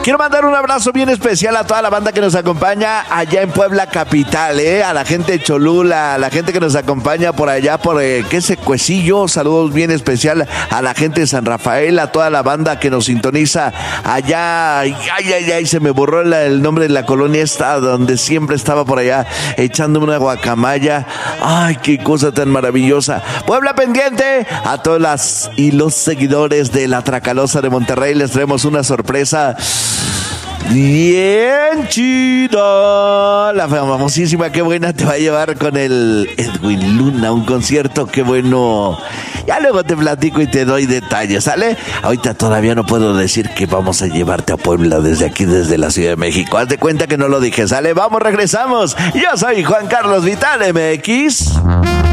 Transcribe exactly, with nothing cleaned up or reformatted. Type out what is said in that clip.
Quiero mandar un abrazo bien especial a toda la banda que nos acompaña allá en Puebla capital, ¿eh? A la gente de Cholula, a la gente que nos acompaña por allá, por eh, qué secuecillo. Saludos bien especial a la gente de San Rafael, a toda la banda que nos sintoniza allá. Ay, ay, ay, se me borró el, el nombre de la colonia esta, donde siempre estaba por allá echándome una guacamaya. Ay, qué cosa tan maravillosa. Puebla pendiente, a todas las y los seguidores de la Tracalosa de Monterrey les traemos una sorpresa bien chida. La famosísima Qué Buena te va a llevar con el Edwin Luna, un concierto, qué bueno. Ya luego te platico y te doy detalles, ¿sale? Ahorita todavía no puedo decir que vamos a llevarte a Puebla desde aquí, desde la Ciudad de México. Haz de cuenta que no lo dije, ¿sale? Vamos, regresamos. Yo soy Juan Carlos Vital, M X.